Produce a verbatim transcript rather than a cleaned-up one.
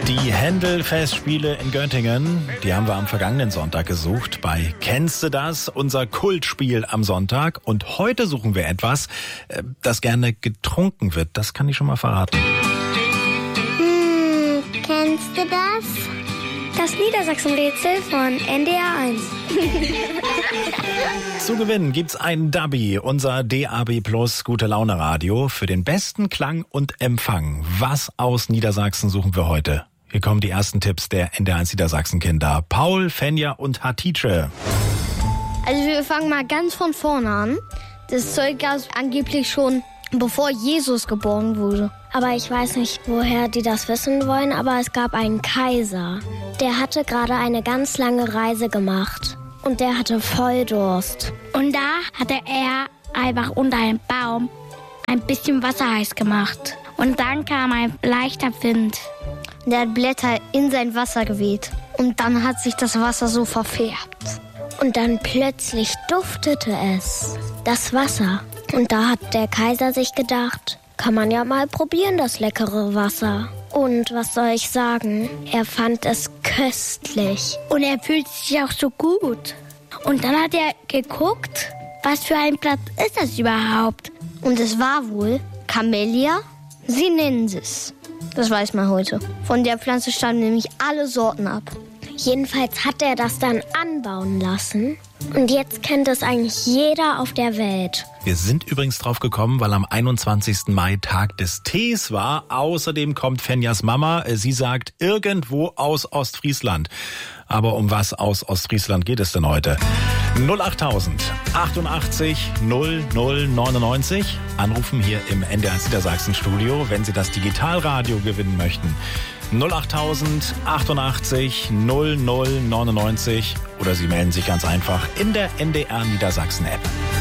Die Händel-Festspiele in Göttingen, die haben wir am vergangenen Sonntag gesucht bei Kennst du das? Unser Kultspiel am Sonntag. Und heute suchen wir etwas, das gerne getrunken wird. Das kann ich schon mal verraten. Hm, kennst du das? Das Niedersachsen-Rätsel von N D R eins. Zu gewinnen gibt's ein Dubby, unser D A B Plus Gute-Laune-Radio für den besten Klang und Empfang. Was aus Niedersachsen suchen wir heute? Hier kommen die ersten Tipps der N D R eins Niedersachsen-Kinder. Paul, Fenja und Hatice. Also wir fangen mal ganz von vorne an. Das Zeug gab es angeblich schon, bevor Jesus geboren wurde. Aber ich weiß nicht, woher die das wissen wollen, aber es gab einen Kaiser. Der hatte gerade eine ganz lange Reise gemacht. Und der hatte voll Durst. Und da hatte er einfach unter einem Baum ein bisschen Wasser heiß gemacht. Und dann kam ein leichter Wind. Der hat Blätter in sein Wasser geweht. Und dann hat sich das Wasser so verfärbt. Und dann plötzlich duftete es. Das Wasser. Und da hat der Kaiser sich gedacht, kann man ja mal probieren, das leckere Wasser. Und was soll ich sagen? Er fand es köstlich. Und er fühlt sich auch so gut. Und dann hat er geguckt, was für ein Blatt ist das überhaupt? Und es war wohl Camellia sinensis. Das weiß man heute. Von der Pflanze stammen nämlich alle Sorten ab. Jedenfalls hat er das dann anbauen lassen. Und jetzt kennt es eigentlich jeder auf der Welt. Wir sind übrigens drauf gekommen, weil am einundzwanzigsten Mai Tag des Tees war. Außerdem kommt Fenjas Mama. Sie sagt, irgendwo aus Ostfriesland. Aber um was aus Ostfriesland geht es denn heute? null achttausend achtundachtzig null null neunundneunzig. Anrufen hier im N D R eins Niedersachsen Studio, wenn Sie das Digitalradio gewinnen möchten. null achttausend achtundachtzig null null neunundneunzig. Oder Sie melden sich ganz einfach in der N D R Niedersachsen App.